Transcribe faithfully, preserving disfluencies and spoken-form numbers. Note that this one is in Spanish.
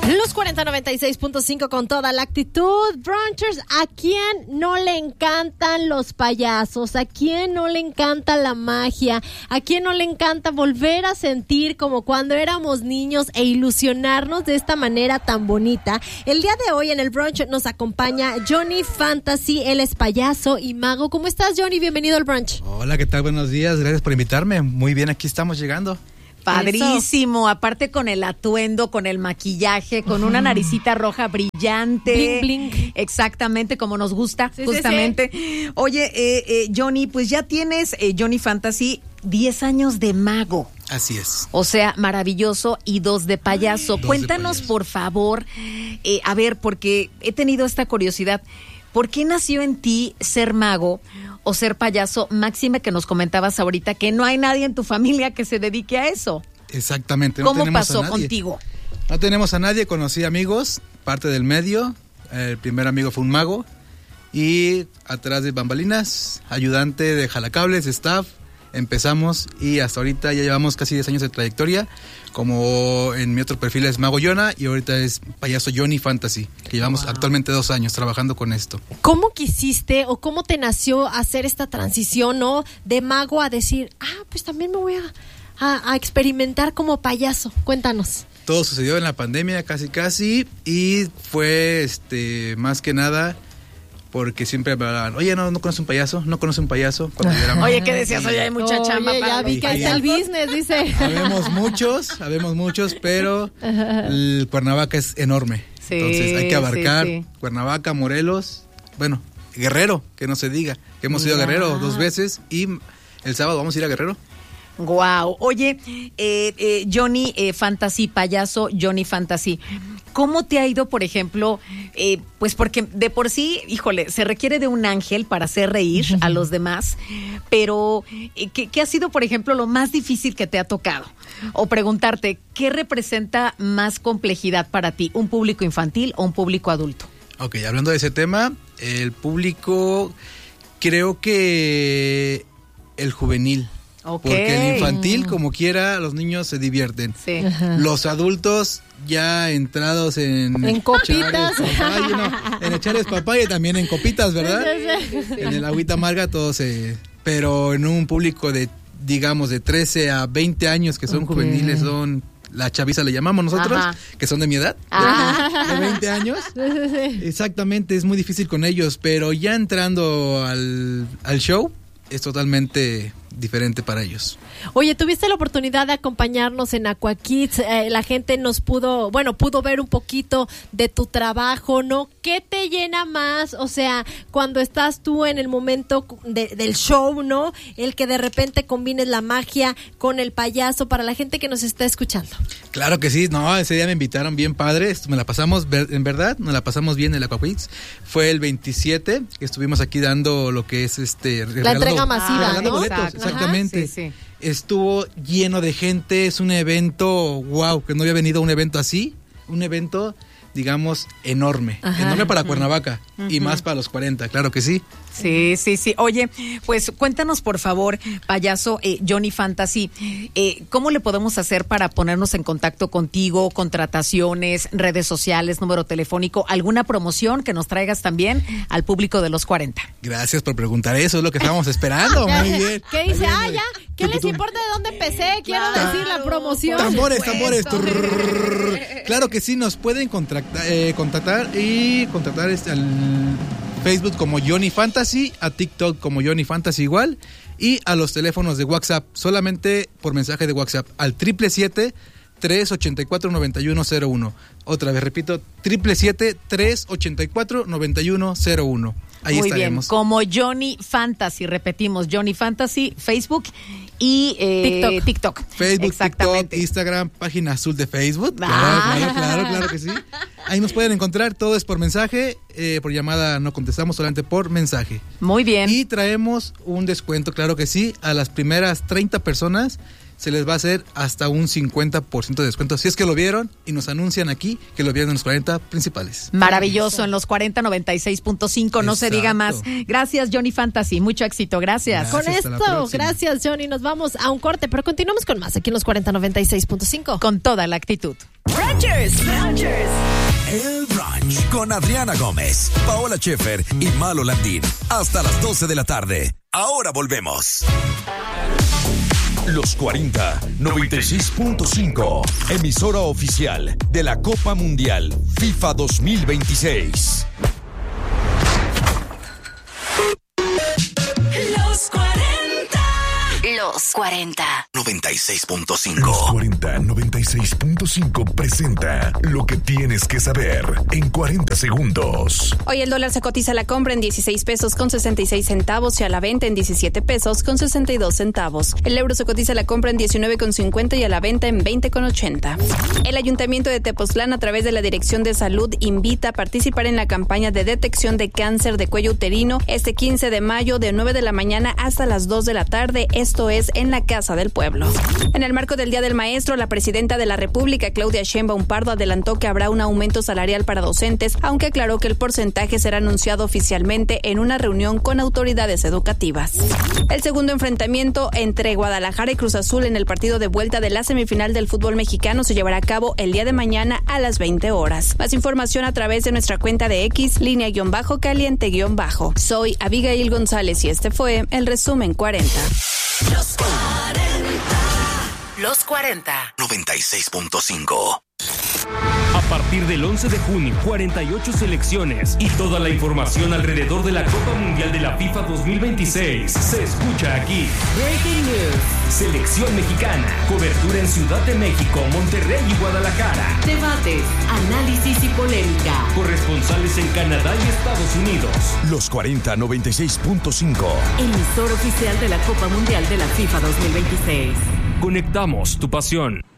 Los cuarenta noventa y seis punto cinco con toda la actitud. Brunchers, ¿a quién no le encantan los payasos? ¿A quién no le encanta la magia? ¿A quién no le encanta volver a sentir como cuando éramos niños e ilusionarnos de esta manera tan bonita? El día de hoy en el brunch nos acompaña Johnny Fantasy. Él es payaso y mago. ¿Cómo estás, Johnny? Bienvenido al brunch. Hola, ¿qué tal? Buenos días. Gracias por invitarme. Muy bien, aquí estamos llegando. Padrísimo, eso. Aparte con el atuendo, con el maquillaje, con una naricita roja brillante. Bling, bling. Exactamente, como nos gusta, sí, justamente. Sí, sí. Oye, eh, eh, Johnny, pues ya tienes, eh, Johnny Fantasy, diez años de mago. Así es. O sea, maravilloso, y dos de payaso. Dos Cuéntanos, de payaso. Por favor, eh, a ver, porque he tenido esta curiosidad. ¿Por qué nació en ti ser mago o ser payaso? Máxime, que nos comentabas ahorita que no hay nadie en tu familia que se dedique a eso. Exactamente. ¿Cómo no pasó contigo? No tenemos a nadie, conocí amigos, parte del medio. El primer amigo fue un mago. Y atrás de bambalinas, ayudante de jalacables, staff. Empezamos y hasta ahorita ya llevamos casi diez años de trayectoria. Como en mi otro perfil es Mago Yona y ahorita es payaso Johnny Fantasy, que llevamos wow. actualmente dos años trabajando con esto. ¿Cómo quisiste o cómo te nació hacer esta transición, ¿no? De mago a decir, ah, pues también me voy a, a, a experimentar como payaso? Cuéntanos. Todo sucedió en la pandemia casi casi y fue este más que nada... Porque siempre me hablaban, oye, ¿no, no conoces un payaso? ¿No conoces un payaso? Cuando yo era más... Oye, ¿qué decías? Oye, hay mucha oye, chamba. Ya para vi que ahí está el business, dice. Habemos muchos, habemos muchos, pero el Cuernavaca es enorme. Sí, entonces hay que abarcar sí, sí. Cuernavaca, Morelos, bueno, Guerrero, que no se diga. Que hemos ido a Guerrero dos veces y el sábado vamos a ir a Guerrero. Wow. Oye, eh, eh, Johnny eh, Fantasy, payaso Johnny Fantasy, ¿cómo te ha ido, por ejemplo? Eh, pues porque de por sí, híjole, se requiere de un ángel para hacer reír a los demás, pero eh, ¿qué, ¿qué ha sido, por ejemplo, lo más difícil que te ha tocado? O preguntarte, ¿qué representa más complejidad para ti? ¿Un público infantil o un público adulto? Ok, hablando de ese tema, el público, creo que el juvenil. Okay. Porque el infantil, como quiera, los niños se divierten. Sí. Los adultos ya entrados en... En copitas. Papaya, no, en echarles papaya y también en copitas, ¿verdad? Sí, sí, sí. En el agüita amarga todo se... Pero en un público de, digamos, de trece a veinte años, que son okay. juveniles, son... La chaviza le llamamos nosotros, ajá. que son de mi edad, de, de veinte años. Sí, sí, sí. Exactamente, es muy difícil con ellos, pero ya entrando al, al show, es totalmente... diferente para ellos. Oye, tuviste la oportunidad de acompañarnos en Aqua Kids, eh, la gente nos pudo, bueno, pudo ver un poquito de tu trabajo, ¿no? ¿Qué te llena más? O sea, cuando estás tú en el momento de, del show, ¿no? El que de repente combines la magia con el payaso para la gente que nos está escuchando. Claro que sí, no, ese día me invitaron bien padre, me la pasamos, en verdad, nos la pasamos bien en Aqua Kids. Fue el veintisiete, que estuvimos aquí dando lo que es este... La regalando, entrega masiva, regalando ¿no? boletos, Exacto. exactamente. Ajá, sí, sí. Estuvo lleno de gente, es un evento, wow, que no había venido a un evento así, un evento, digamos, enorme, ajá, enorme para Cuernavaca, uh-huh. y más para los cuarenta, claro que sí. Sí, sí, sí. Oye, pues cuéntanos por favor, payaso eh, Johnny Fantasy, eh, ¿cómo le podemos hacer para ponernos en contacto contigo? Contrataciones, redes sociales, número telefónico, alguna promoción que nos traigas también al público de los cuarenta. Gracias por preguntar eso, es lo que estábamos esperando. Muy bien. ¿Qué dice? Ah, ya, ¿qué les importa de dónde empecé? Quiero claro. decir la promoción. Tambores, tambores. Claro que sí, nos pueden contactar, eh, contactar y contratar este, al Facebook como Johnny Fantasy, a TikTok como Johnny Fantasy igual, y a los teléfonos de WhatsApp, solamente por mensaje de WhatsApp, al triple siete, tres ochenta y cuatro, noventa y uno cero uno. Otra vez, repito, triple siete, tres ochenta y cuatro, noventa y uno cero uno. Ahí Muy estaremos. bien, como Johnny Fantasy, repetimos, Johnny Fantasy, Facebook y eh, TikTok. TikTok. Facebook, TikTok, Instagram, página azul de Facebook. Ah. Claro, claro, claro, claro que sí. Ahí nos pueden encontrar, todo es por mensaje, eh, por llamada no contestamos, solamente por mensaje. Muy bien. Y traemos un descuento, claro que sí, a las primeras treinta personas se les va a hacer hasta un cincuenta por ciento de descuento. Si es que lo vieron y nos anuncian aquí que lo vieron en los cuarenta principales. Maravilloso, en los cuarenta noventa y seis punto cinco, no se diga más. Gracias, Johnny Fantasy, mucho éxito, gracias. gracias con esto, gracias, Johnny, nos vamos a un corte, pero continuamos con más aquí en los cuarenta noventa y seis punto cinco. Con toda la actitud. Brunchers. Brunchers. El Brunch con Adriana Gómez, Paola Schaefer y Malo Landín. Hasta las doce de la tarde. Ahora volvemos. Los cuarenta, noventa y seis punto cinco. Emisora oficial de la Copa Mundial FIFA dos mil veintiséis. Los cuarenta. Los cuarenta. noventa y seis punto cinco. Los cuarenta, noventa y seis punto cinco presenta lo que tienes que saber en cuarenta segundos. Hoy el dólar se cotiza a la compra en dieciséis pesos con sesenta y seis centavos y a la venta en diecisiete pesos con sesenta y dos centavos. El euro se cotiza a la compra en diecinueve con cincuenta y a la venta en veinte con ochenta. El Ayuntamiento de Tepoztlán, a través de la Dirección de Salud, invita a participar en la campaña de detección de cáncer de cuello uterino este quince de mayo de nueve de la mañana hasta las dos de la tarde. Esto es en la Casa del Pueblo. En el marco del Día del Maestro, la presidenta de la República, Claudia Sheinbaum Pardo, adelantó que habrá un aumento salarial para docentes, aunque aclaró que el porcentaje será anunciado oficialmente en una reunión con autoridades educativas. El segundo enfrentamiento entre Guadalajara y Cruz Azul en el partido de vuelta de la semifinal del fútbol mexicano se llevará a cabo el día de mañana a las veinte horas. Más información a través de nuestra cuenta de X, línea-caliente-bajo. Soy Abigail González y este fue el resumen cuarenta. Los cuarenta. Los cuarenta. noventa y seis punto cinco. A partir del once de junio, cuarenta y ocho selecciones y toda la información alrededor de la Copa Mundial de la FIFA dos mil veintiséis se escucha aquí. Breaking News. Selección mexicana. Cobertura en Ciudad de México, Monterrey y Guadalajara. Debates, análisis y polémica. Corresponsales en Canadá y Estados Unidos. Los cuarenta, noventa y seis punto cinco. Emisor oficial de la Copa Mundial de la FIFA dos mil veintiséis. Conectamos tu pasión.